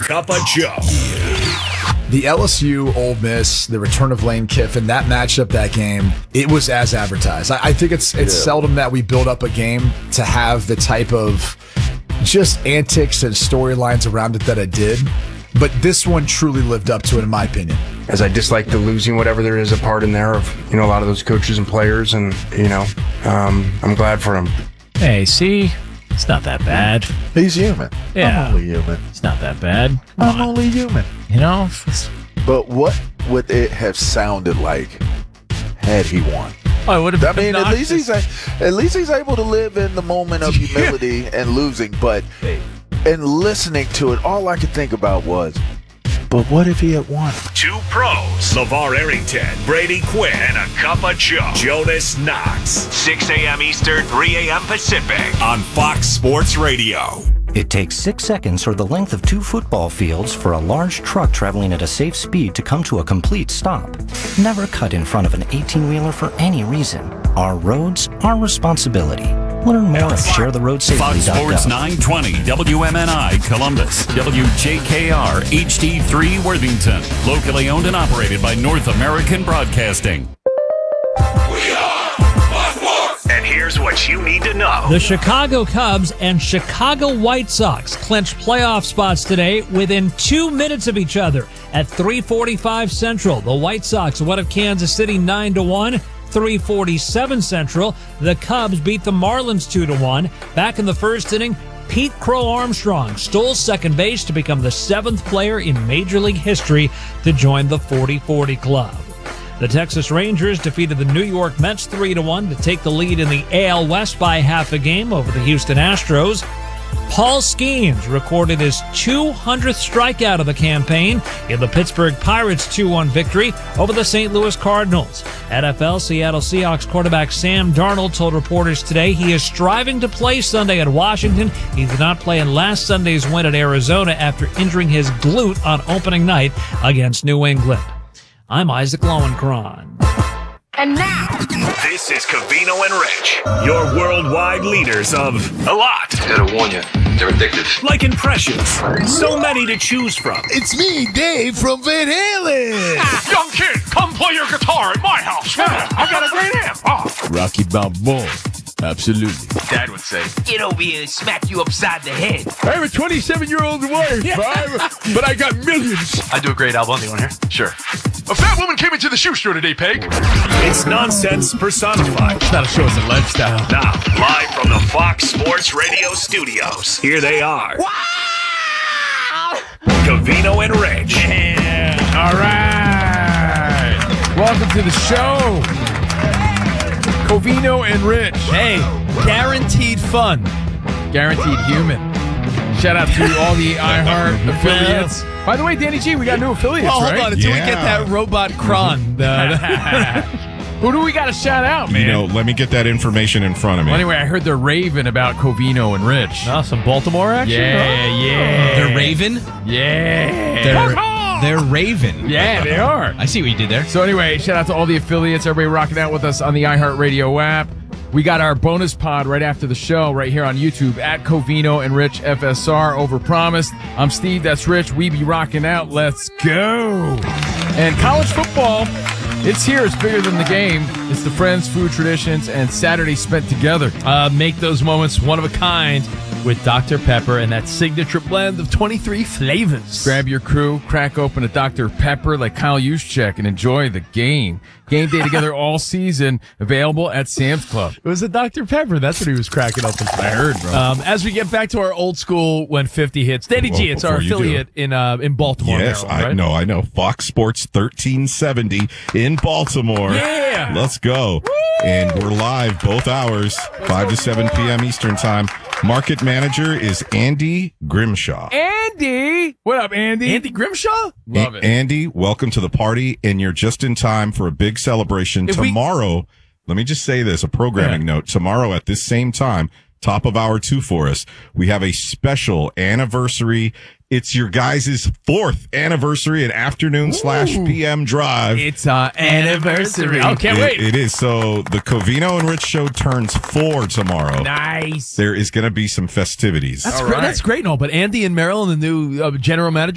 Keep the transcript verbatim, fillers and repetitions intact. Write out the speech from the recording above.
Cup of Joe. The L S U Ole Miss, the return of Lane Kiffin, that matchup, that game, it was as advertised. I, I think it's it's yeah. seldom that we build up a game to have the type of just antics and storylines around it that it did. But this one truly lived up to it, in my opinion. As I dislike the losing, whatever there is a part in there of, you know, a lot of those coaches and players, and, you know, um, I'm glad for them. Hey, see? It's not that bad. He's human. Yeah. I'm only human. It's not that bad. Come I'm on. only human. You know? But what would it have sounded like had he won? Oh, it would have I mean, at least he's a, at least he's able to live in the moment of humility and losing. But and listening to it, all I could think about was, but what if he had won? Two pros, LeVar Arrington, Brady Quinn, and a Cup of Joe, Jonas Knox. six a.m. Eastern, three a.m. Pacific on Fox Sports Radio. It takes six seconds or the length of two football fields for a large truck traveling at a safe speed to come to a complete stop. Never cut in front of an eighteen-wheeler for any reason. Our roads, our responsibility. Learn more at share the road safely dot gov. Fox Sports nine twenty, W M N I Columbus, W J K R H D three Worthington. Locally owned and operated by North American Broadcasting. We are Fox Sports. And here's what you need to know. The Chicago Cubs and Chicago White Sox clinched playoff spots today within two minutes of each other at three forty-five Central. The White Sox won at Kansas City nine to one. three forty-seven Central. The Cubs beat the Marlins two to one. Back in the first inning, Pete Crow Armstrong stole second base to become the seventh player in Major League history to join the forty forty club. The Texas Rangers defeated the New York Mets three to one to take the lead in the A L West by half a game over the Houston Astros. Paul Skeens recorded his two hundredth strikeout of the campaign in the Pittsburgh Pirates two one victory over the Saint Louis Cardinals. N F L Seattle Seahawks quarterback Sam Darnold told reporters today he is striving to play Sunday at Washington. He did not play in last Sunday's win at Arizona after injuring his glute on opening night against New England. I'm Isaac Lowenkron. And now, this is Covino and Rich, your worldwide leaders of a lot. Gotta warn you, they're addictive. Like impressions, so many to choose from. It's me, Dave from Van Halen. Ah, young kid, come play your guitar at my house. Yeah, I got a great amp. Oh. Rocky Balboa. Absolutely. Dad would say, get over here and smack you upside the head. I have a twenty-seven-year-old wife, yeah. but I got millions. I do a great album. Anyone here? Sure. A fat woman came into the shoe store today, Peg. It's nonsense personified. It's not a show, it's a lifestyle. Now, live from the Fox Sports Radio studios, here they are. Wow! Covino and Rich. Yeah. All right. Welcome to the show. Covino and Rich. Hey, guaranteed fun. Guaranteed human. Shout out to all the iHeart affiliates. By the way, Danny G, we got new affiliates, oh, hold right? on until yeah. we get that robot cron. Who do we got to shout out, man? You know, let me get that information in front of me. Well, anyway, I heard they're raving about Covino and Rich. Oh, some Baltimore action? Yeah, oh. yeah. They're raving? Yeah. They're, they're raving. Yeah, they are. I see what you did there. So anyway, shout out to all the affiliates, everybody rocking out with us on the iHeartRadio app. We got our bonus pod right after the show right here on YouTube at Covino and Rich F S R. Overpromised. I'm Steve. That's Rich. We be rocking out. Let's go. And college football, it's here. It's bigger than the game. It's the friends, food, traditions, and Saturday spent together. Uh, make those moments one of a kind with Doctor Pepper and that signature blend of twenty-three flavors. Grab your crew, crack open a Doctor Pepper like Kyle Juszczyk, and enjoy the game. Game day together all season. Available at Sam's Club. It was a Doctor Pepper. That's what he was cracking open. I heard, bro. Um, as we get back to our old school when fifty hits, Danny G, well, it's our affiliate in uh, in Baltimore. Yes, Maryland, right? I know, I know. Fox Sports thirteen seventy in Baltimore. Yeah, let's go. Woo! And we're live both hours, five to seven p.m. Eastern time. Market manager is Andy Grimshaw. Andy, what up, Andy? Andy Grimshaw, love it. Andy, welcome to the party, and you're just in time for a big celebration if tomorrow. We... Let me just say this, a programming yeah. note. Tomorrow at this same time, top of hour two for us, we have a special anniversary. It's your guys' fourth anniversary and afternoon Ooh. slash P M drive. It's our anniversary. Oh, can't it, wait. It is. So the Covino and Rich show turns four tomorrow. Nice. There is going to be some festivities. That's all great. Right. That's great and all. But Andy and Maryland, the new uh, general manager,